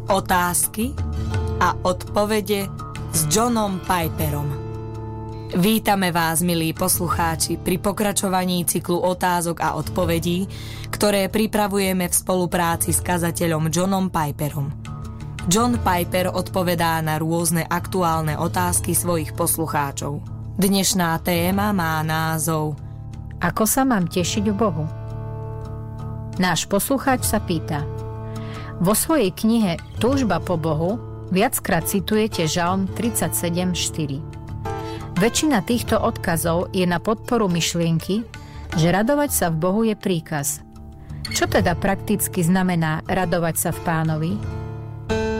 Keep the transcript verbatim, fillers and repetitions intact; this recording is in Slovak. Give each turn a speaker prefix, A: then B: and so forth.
A: Otázky a odpovede s Johnom Piperom. Vítame vás, milí poslucháči, pri pokračovaní cyklu otázok a odpovedí, ktoré pripravujeme v spolupráci s kazateľom Johnom Piperom. John Piper odpovedá na rôzne aktuálne otázky svojich poslucháčov. Dnešná téma má názov
B: Ako sa mám tešiť v Bohu? Náš poslucháč sa pýta: vo svojej knihe Túžba po Bohu viackrát citujete Žalm tridsaťsedem štyri. Väčšina týchto odkazov je na podporu myšlienky, že radovať sa v Bohu je príkaz. Čo teda prakticky znamená radovať sa v Pánovi?